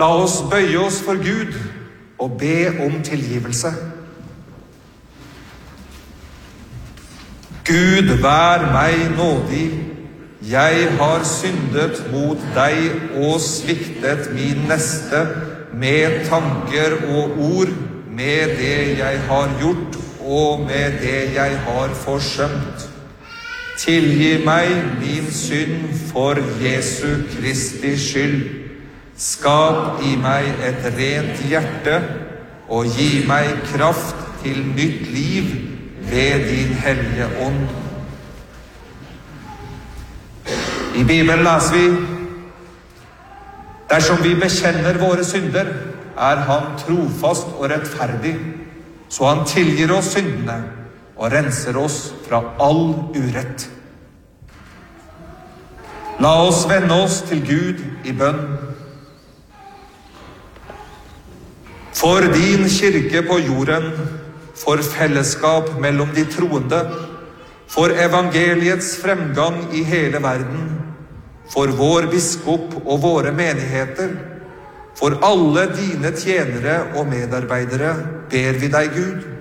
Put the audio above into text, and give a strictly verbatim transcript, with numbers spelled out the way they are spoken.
La oss bøye oss for Gud og be om tilgivelse. Gud, vær meg nådig. Jeg har syndet mot deg og sviktet min neste med tanker og ord, med det jeg har gjort og med det jeg har forsømt. Tilgi meg min synd for Jesu Kristi skyld. Skap i meg et rent hjerte og gi meg kraft til nytt liv ved din hellige ånd. I Bibelen leser vi: dersom vi bekjenner våre synder, er han trofast og rettferdig, så han tilgir oss syndene og renser oss fra all urett. La oss vende oss til Gud i bønn. For din kirke på jorden, for fellesskap mellom de troende, for evangeliets fremgang i hele verden, for vår biskop og våre menigheter, for alle dine tjenere og medarbeidere ber vi deg, Gud.